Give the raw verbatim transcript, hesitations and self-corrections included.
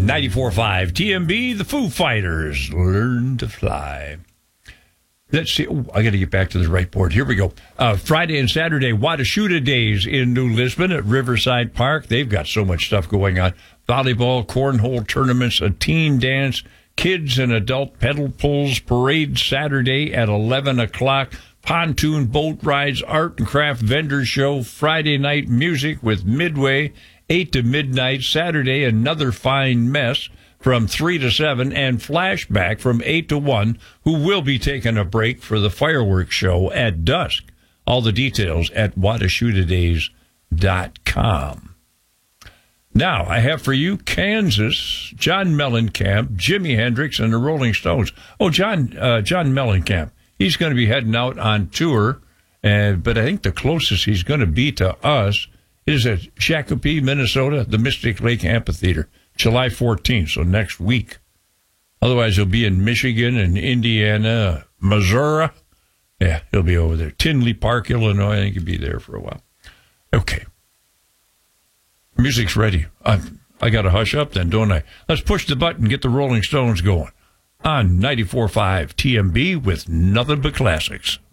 ninety-four point five T M B, the Foo Fighters, Learn to Fly. Let's see. Oh, I got to get back to the right board. Here we go. Uh, Friday and Saturday, Wadashuta Days in New Lisbon at Riverside Park. They've got so much stuff going on. Volleyball, cornhole tournaments, a teen dance, kids and adult pedal pulls, parade Saturday at eleven o'clock, pontoon boat rides, art and craft vendor show, Friday night music with Midway, eight to midnight. Saturday, another fine mess from three to seven, and Flashback from eight to one, who will be taking a break for the fireworks show at dusk. All the details at wadashuta days dot com. Now, I have for you Kansas, John Mellencamp, Jimi Hendrix, and the Rolling Stones. Oh, John uh, John Mellencamp, he's going to be heading out on tour, uh, but I think the closest he's going to be to us is at Shakopee, Minnesota, the Mystic Lake Amphitheater, July fourteenth, so next week. Otherwise, he'll be in Michigan and Indiana, Missouri. Yeah, he'll be over there. Tinley Park, Illinois. I think he'll be there for a while. Okay. Music's ready. I, I got to hush up then, don't I? Let's push the button and get the Rolling Stones going on ninety-four point five T M B with nothing but classics.